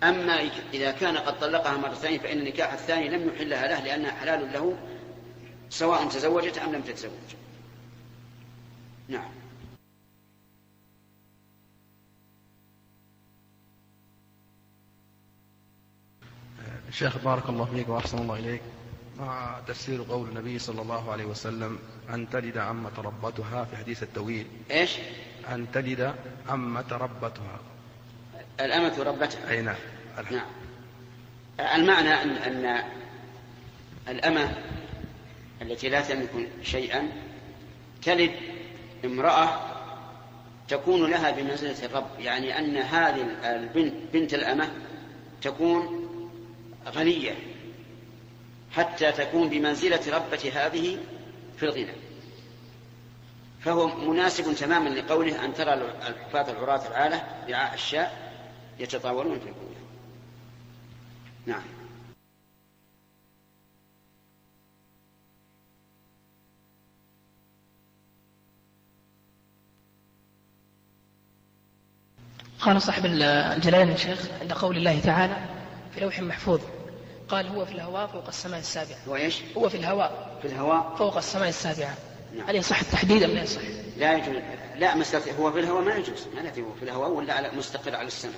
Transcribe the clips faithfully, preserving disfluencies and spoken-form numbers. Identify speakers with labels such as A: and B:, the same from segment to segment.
A: أما إذا كان قد طلقها مرتين فإن النكاح الثاني لم يحلها له لأنها حلال له سواء تزوجت أم لم تتزوج. نعم.
B: شيخ بارك الله فيك وأحسن الله إليك، مع تفسير قول النبي صلى الله عليه وسلم أن تلد عمة ربتها في حديث الطويل.
A: إيش؟
B: أن تلد عمة ربتها،
A: الأمة ربتها.
B: أي نعم.
A: نعم. المعنى أن, أن الأمة التي لا تملك شيئا تلد امرأة تكون لها بمنزلة الرب، يعني أن هذه البنت بنت الأمة تكون غنية حتى تكون بمنزلة ربة هذه في الغنى، فهو مناسب تماما لقوله أن ترى الحفاة العراة العالة رعاء الشاء يتطاولون في البيوت. نعم.
C: قال صاحب الجلالين يا شيخ عند قول الله تعالى في لوح محفوظ قال هو في الهواء فوق السماء السابعة.
A: هو إيش؟
C: هو في الهواء
A: في الهواء
C: فوق السماء السابعة.
A: نعم.
C: هل يصح التحديد أم لا يصح؟
A: لا يجوز. لا مسألة هو في الهواء ما يجوز، ما الذي هو في الهواء ولا على مستقر على السماء.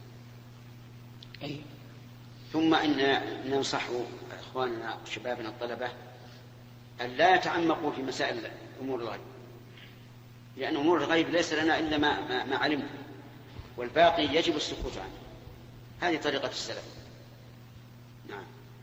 C: أي.
A: ثم إن ننصح إخواننا وشبابنا الطلبة أن لا يتعمقوا في مسائل أمور الغيب، لأن أمور الغيب ليس لنا إلا ما, ما, ما علمنا، والباقي يجب السكوت عنه. هذه طريقة السلف. نعم.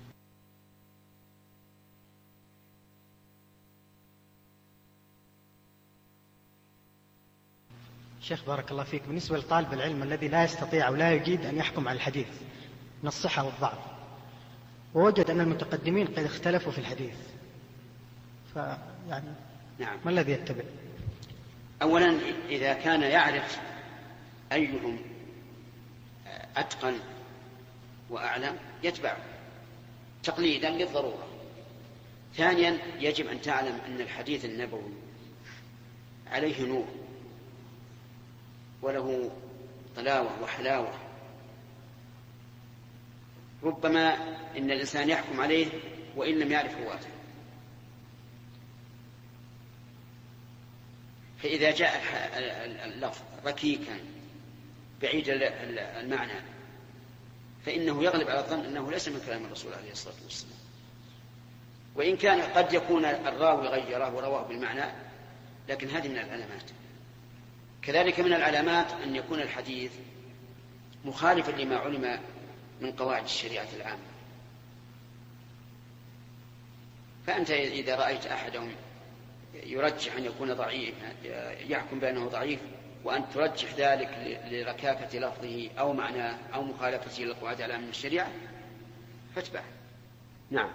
D: شيخ بارك الله فيك، بالنسبة لطالب العلم الذي لا يستطيع أو لا يجيد أن يحكم على الحديث من الصحة والضعف، ووجد أن المتقدمين قد اختلفوا في الحديث، فيعني
A: نعم.
D: ما الذي يتبع؟
A: أولا إذا كان يعرف أيهم أتقن وأعلم يتبعه تقليدا للضرورة. ثانيا يجب أن تعلم أن الحديث النبوي عليه نور وله طلاوة وحلاوة، ربما إن الإنسان يحكم عليه وإن لم يعرف رواته. فإذا جاء اللفظ ركيكا بعيد المعنى فإنه يغلب على الظن أنه ليس من كلام الرسول عليه الصلاة والسلام، وإن كان قد يكون الراوي غيره ورواه بالمعنى، لكن هذه من العلامات. كذلك من العلامات أن يكون الحديث مخالفا لما علم من قواعد الشريعة العامة. فأنت إذا رأيت أحدهم يرجح أن يكون ضعيف، يحكم بأنه ضعيف، وأن ترجح ذلك لركاكة لفظه أو معناه أو مخالفته للقواعد العامة من الشريعة فاتبعه. نعم.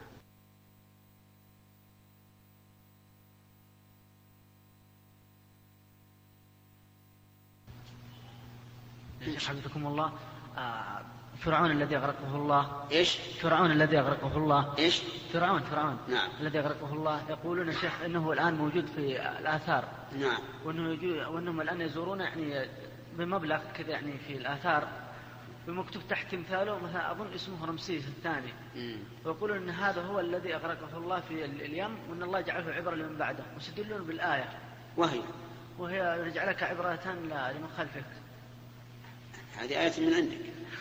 E: حفظكم الله. آه فرعون الذي أغرقه الله.
A: إيش؟
E: فرعون الذي أغرقه الله.
A: إيش؟
E: فرعون فرعون
A: نعم.
E: الذي أغرقه الله. يقولون يا شيخ إنه الآن موجود في الآثار.
A: نعم.
E: وإنه يجو وإنهم الآن يزورون يعني بمبلغ كذا يعني في الآثار بمكتوب تحت تمثاله مثلا أظن اسمه رمسيس الثاني.
A: مم.
E: ويقولون إن هذا هو الذي أغرقه الله في اليم وإن الله جعله عبرة لمن بعده، ويستدلون بالآية
A: وهي
E: وهي رجعلك عبرة لمن خلفك.
A: هذه آية من عندك.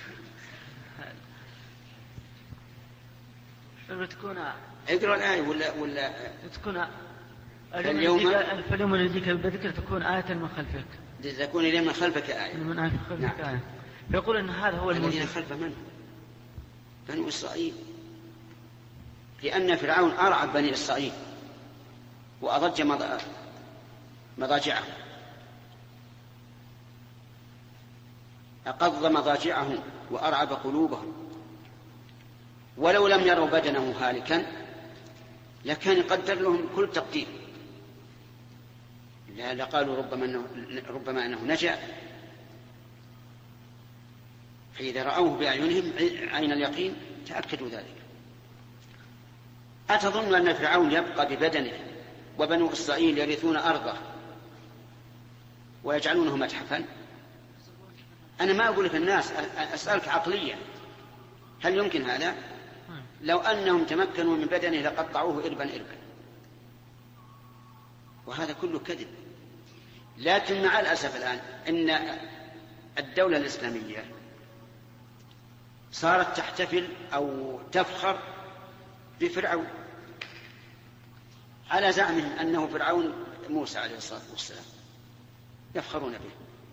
E: لما تكون
A: اقرأ الآية ولا ولا
E: تكون
A: اليوم
E: فاليوم نجيك بذكر تكون آية من خلفك.
A: تكون اليوم من خلفك آية.
E: من آية خلفك.
A: نعم.
E: آية. فيقول إن هذا هو
A: الذين خلف من؟ بنو إسرائيل، لأن فرعون أرعب بني إسرائيل وأضج مضاجعهم، أقض مضاجعهم وأرعب قلوبهم، ولو لم يروا بدنه هالكا لكان يقدر لهم كل تقدير، لقالوا ربما أنه, ربما أنه نجا. فإذا رأوه بأعينهم عين اليقين تأكدوا ذلك. أتظن أن فرعون يبقى ببدنه وبنو إسرائيل يرثون أرضه ويجعلونه متحفا؟ أنا ما أقول لك الناس، أسألك عقليا، هل يمكن هذا؟ لو أنهم تمكنوا من بدنه لقطعوه إربا إربا، وهذا كله كذب. لكن مع الأسف الآن إن الدولة الإسلامية صارت تحتفل أو تفخر بفرعون على زعمهم أنه فرعون موسى عليه الصلاة والسلام، يفخرون به.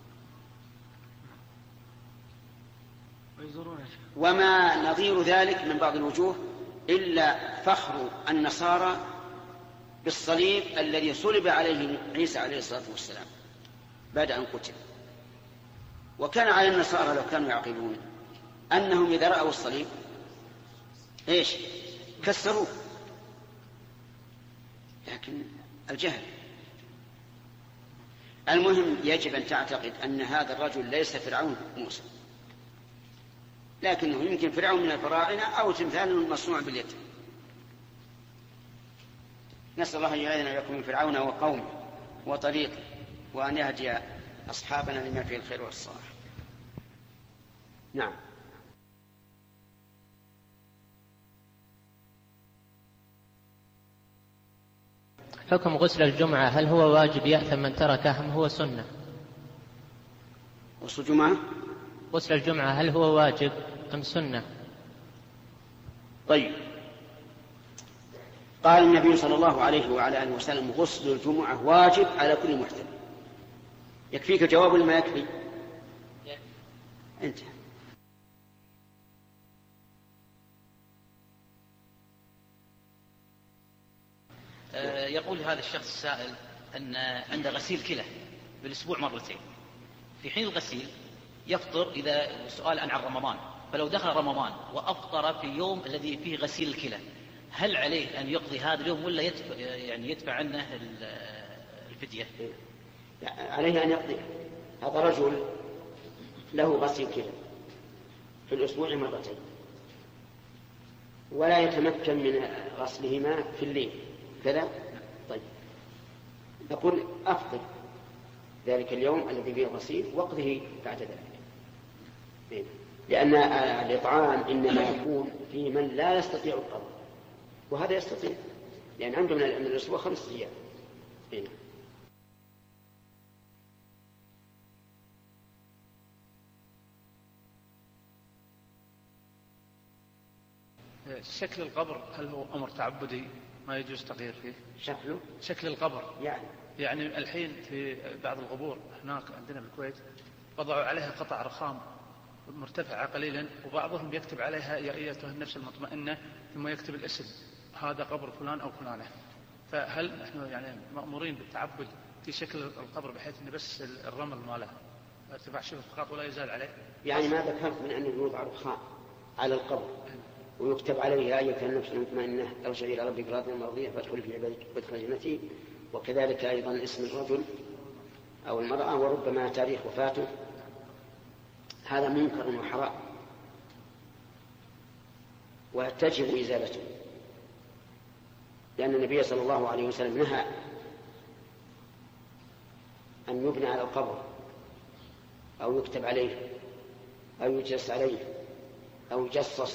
A: وما نظير ذلك من بعض الوجوه إلا فخر النصارى بالصليب الذي صلب عليه عيسى عليه الصلاة والسلام بعد أن قتل. وكان على النصارى لو كانوا يعقلون أنهم إذا رأوا الصليب إيش كسروه، لكن الجهل. المهم يجب أن تعتقد أن هذا الرجل ليس فرعون موسى، لكنه يمكن فرعون من الفراعنة أو تمثال مصنوع باليد. نسأل الله أن يعيذنا وإياكم من فرعون وقومه وطريقه، وأن يهدي أصحابنا لما فيه الخير والصلاح. نعم.
F: حكم غسل الجمعة، هل هو واجب يأثم من تركه أم هو سنة؟
A: غسل الجمعة
F: غسل الجمعة هل هو واجب أم سنة؟
A: طيب، قال النبي صلى الله عليه وعلى آله وسلم: غسل الجمعة واجب على كل محتم. يكفيك جواب لما يكفي أنت.
G: يقول هذا الشخص السائل أن عنده غسيل كلى بالأسبوع مرتين، في حين الغسيل يفطر إذا سؤال عن رمضان، فلو دخل رمضان وأفطر في اليوم الذي فيه غسيل الكلى، هل عليه أن يقضي هذا اليوم ولا يدفع يعني يدفع عنه الفدية؟
A: عليه أن يقضي. هذا رجل له غسيل كلى في الأسبوع مرتين ولا يتمكن من غسلهما في الليل كذا، طيب نقول أفضل ذلك اليوم الذي فيه الغسيل واقضه بعد ذلك، لأن الإطعام إنما يكون في من لا يستطيع القضاء، وهذا يستطيع لأن عنده من الأسبوع خمس أيام.
H: شكل القبر هل هو أمر تعبدي ما يجوز تغيير فيه؟
A: شكله
H: شكل القبر
A: يعني
H: يعني الحين في بعض القبور هناك عندنا في الكويت وضعوا عليها قطع رخام مرتفعة قليلا، وبعضهم يكتب عليها يا أيتها النفس المطمئنة، ثم يكتب الاسم هذا قبر فلان أو فلانة. فهل نحن يعني مأمورين بالتعبد في شكل القبر بحيث أن بس الرمل ماله ارتفاع شبه فقط ولا يزال عليه؟
A: يعني ما ذكرت من أن يوضع رخام على القبر ويكتب عليه يا أيتها النفس المطمئنة ارجعي إلى ربك راضية مرضية فادخلي في عبادك وادخلي جنتي، وكذلك أيضا اسم الرجل أو المرأة وربما تاريخ وفاته، هذا منكر وحرام وتجب إزالته، لأن النبي صلى الله عليه وسلم نهى أن يبنى على القبر أو يكتب عليه أو يجلس عليه أو يجصص.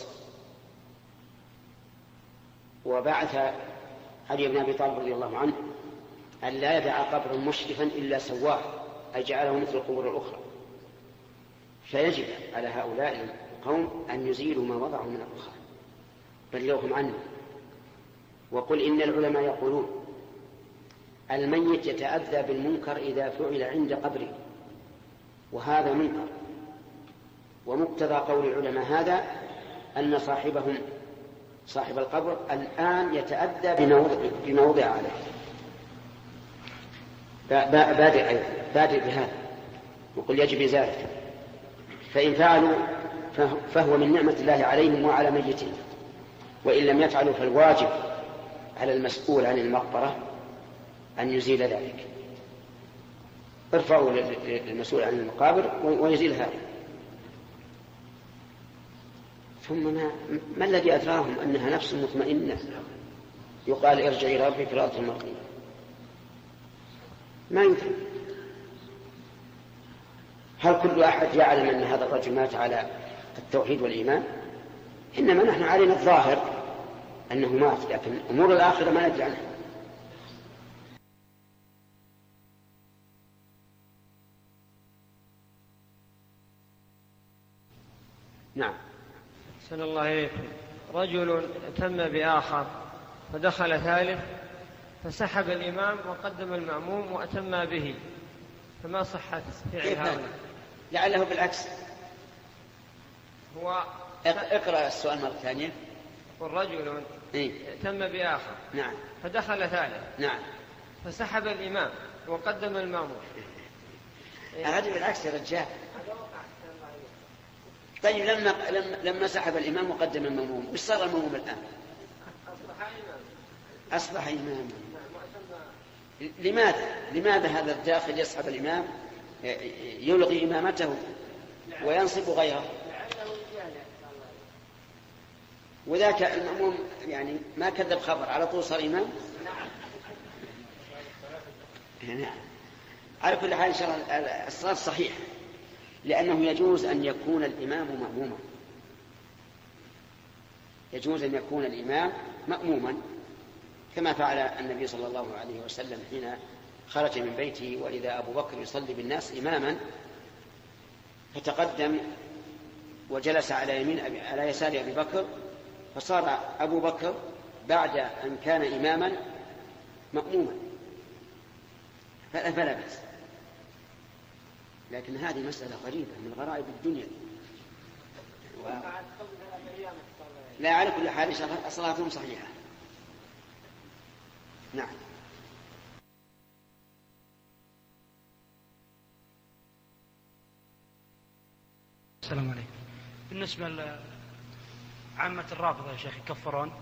A: وبعث علي بن أبي طالب رضي الله عنه أن لا يدع قبرا مشرفا إلا سواه، أي جعله مثل القبور الأخرى. فيجب على هؤلاء القوم أن يزيلوا ما وضعوا من الرخام بلغهم عنه. وقل إن العلماء يقولون الميت يتأذى بالمنكر إذا فعل عند قبره، وهذا منكر، ومقتضى قول العلماء هذا أن صاحبهم صاحب القبر الآن يتأذى بما وضع عليه. بادئ أيضا بادئ بهذا وقل يجب إزالته، فإن فعلوا فهو من نعمة الله عليهم وعلى ميتهم، وإن لم يفعلوا فالواجب على المسؤول عن المقبرة أن يزيل ذلك. ارفعوا للمسؤول عن المقابر ويزيل هذا. ثم ما, ما الذي أدراهم أنها نفس مطمئنة يقال ارجع إلى ربك راضية مرضية؟ ما يمكن. هل كل أحد يعلم أن هذا الرجل مات على التوحيد والإيمان؟ إنما نحن علينا الظاهر أنه مات، لكن أمور الآخرة ما ندري عنها. نعم.
I: أحسن الله إليكم. رجل تم بآخر فدخل ثالث فسحب الإمام وقدم المأموم وأتم به، فما صحة فعل هذا؟
A: لعله بالعكس.
I: هو
A: اقرأ السؤال مرة ثانية.
I: والرجل
A: إيه؟
I: تم بآخر
A: نعم
I: فدخل ثالث
A: نعم
I: فسحب الإمام وقدم المأموم.
A: هذا بالعكس يا رجال. طيب لما لما سحب الإمام وقدم المأموم، وش صار المأموم الآن؟ أصبح إماما. لماذا لماذا هذا الداخل يسحب الإمام، يلغي إمامته وينصب غيره؟ وذاك المأموم يعني ما كذب خبر، على طول صار إمام. نعم. على كل حال إن شاء الله الصلاة صحيح، لأنه يجوز أن يكون الإمام مأموما، يجوز أن يكون الإمام مأموما كما فعل النبي صلى الله عليه وسلم حين خرج من بيته وإذا أبو بكر يصلي بالناس إماما، فتقدم وجلس على يمين أبي على يسار أبي بكر، فصار أبو بكر بعد أن كان إماما مأموما، فلا بأس. لكن هذه مسألة غريبة من غرائب الدنيا و... لا على كل حال صلاتهم صحيحة. نعم.
J: السلام عليكم. بالنسبة لعامة الرافضة يا شيخ يكفرون؟